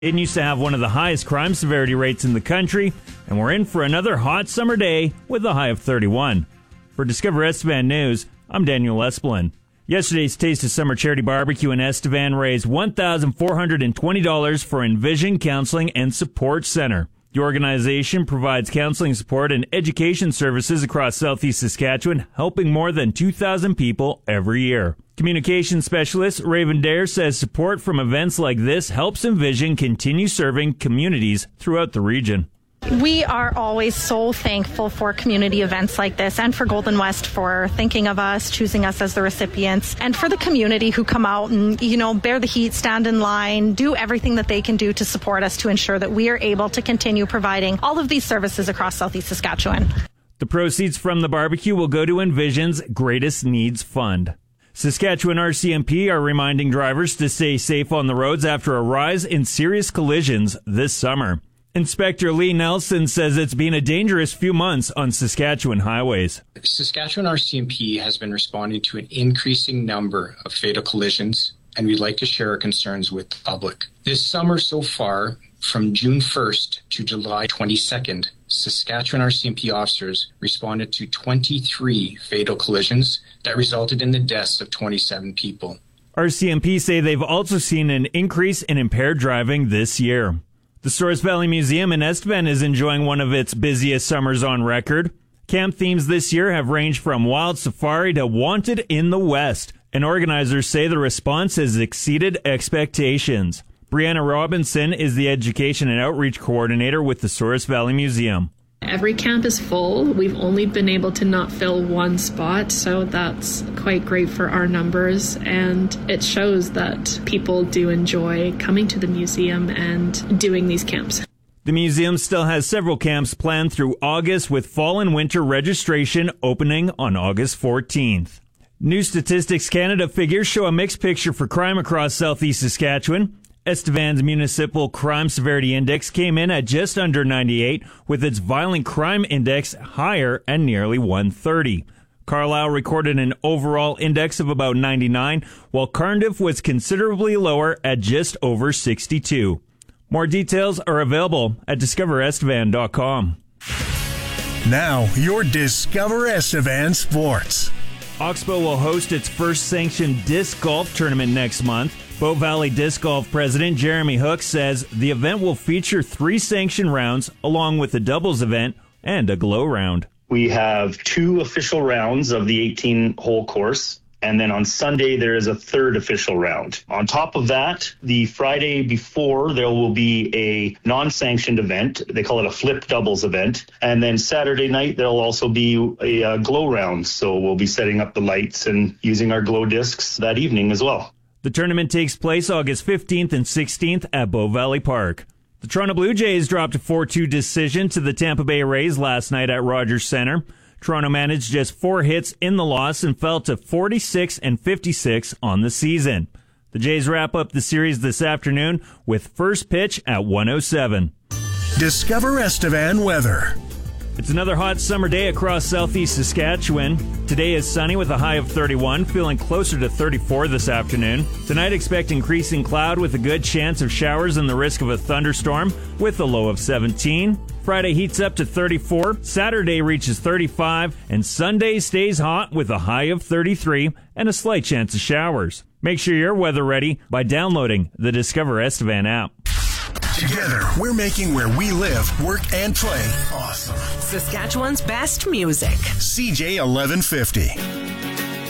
It used to have one of the highest crime severity rates in the country, and we're in for another hot summer day with a high of 31. For Discover Estevan News, I'm Daniel Espelin. Yesterday's Taste of Summer charity barbecue in Estevan raised $1,420 for Envision Counseling and Support Center. The organization provides counseling support and education services across southeast Saskatchewan, helping more than 2,000 people every year. Communications specialist Raven Dare says support from events like this helps Envision continue serving communities throughout the region. We are always so thankful for community events like this and for Golden West for thinking of us, choosing us as the recipients, and for the community who come out and, bear the heat, stand in line, do everything that they can do to support us to ensure that we are able to continue providing all of these services across southeast Saskatchewan. The proceeds from the barbecue will go to Envision's Greatest Needs Fund. Saskatchewan RCMP are reminding drivers to stay safe on the roads after a rise in serious collisions this summer. Inspector Lee Nelson says it's been a dangerous few months on Saskatchewan highways. Saskatchewan RCMP has been responding to an increasing number of fatal collisions, and we'd like to share our concerns with the public. This summer so far, from June 1st to July 22nd, Saskatchewan RCMP officers responded to 23 fatal collisions that resulted in the deaths of 27 people. RCMP say they've also seen an increase in impaired driving this year. The Souris Valley Museum in Estevan is enjoying one of its busiest summers on record. Camp themes this year have ranged from Wild Safari to Wanted in the West, and organizers say the response has exceeded expectations. Brianna Robinson is the Education and Outreach Coordinator with the Souris Valley Museum. Every camp is full. We've only been able to not fill one spot, so that's quite great for our numbers. And it shows that people do enjoy coming to the museum and doing these camps. The museum still has several camps planned through August, with fall and winter registration opening on August 14th. New Statistics Canada figures show a mixed picture for crime across southeast Saskatchewan. Estevan's Municipal Crime Severity Index came in at just under 98, with its Violent Crime Index higher at nearly 130. Carlisle recorded an overall index of about 99, while Cardiff was considerably lower at just over 62. More details are available at discoverestevan.com. Now, your Discover Estevan Sports. Oxbow will host its first sanctioned disc golf tournament next month. Bow Valley Disc Golf President Jeremy Hook says the event will feature 3 sanctioned rounds along with a doubles event and a glow round. We have 2 official rounds of the 18-hole course, and then on Sunday there is a 3rd official round. On top of that, the Friday before there will be a non-sanctioned event. They call it a flip doubles event. And then Saturday night there will also be a glow round. So we'll be setting up the lights and using our glow discs that evening as well. The tournament takes place August 15th and 16th at Bow Valley Park. The Toronto Blue Jays dropped a 4-2 decision to the Tampa Bay Rays last night at Rogers Centre. Toronto managed just 4 hits in the loss and fell to 46-56 on the season. The Jays wrap up the series this afternoon with first pitch at 1:07. Discover Estevan weather. It's another hot summer day across southeast Saskatchewan. Today is sunny with a high of 31, feeling closer to 34 this afternoon. Tonight expect increasing cloud with a good chance of showers and the risk of a thunderstorm with a low of 17. Friday heats up to 34, Saturday reaches 35, and Sunday stays hot with a high of 33 and a slight chance of showers. Make sure you're weather ready by downloading the Discover Estevan app. Together, we're making where we live, work, and play awesome. Saskatchewan's best music. CJ 1150.